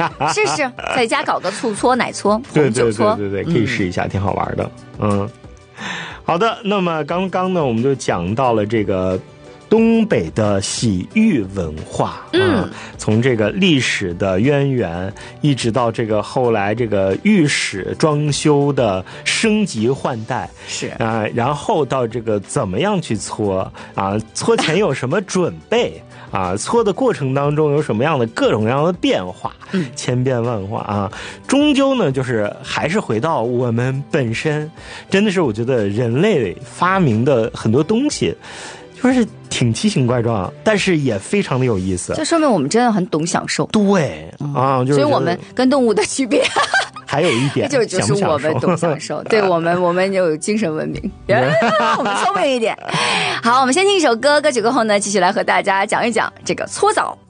试试，在家搞个醋搓、奶搓、 对红酒搓， 可以试一下，挺好玩的。好的，那么刚刚呢，我们就讲到了这个东北的洗浴文化，从这个历史的渊源，一直到这个后来这个浴室装修的升级换代， 是然后到这个怎么样去搓啊，搓前有什么准备啊，搓的过程当中有什么样的各种各样的变化，千变万化啊，终究呢就是还是回到我们本身，真的是我觉得人类发明的很多东西就是挺奇形怪状，但是也非常的有意思， 就说明我们真的很懂享受。 对就是所以我们跟动物的区别还有一点就是我们懂享受，对我们有精神文明我们聪明一点。好，我们先听一首歌，歌曲过后呢，继续来和大家讲一讲这个搓澡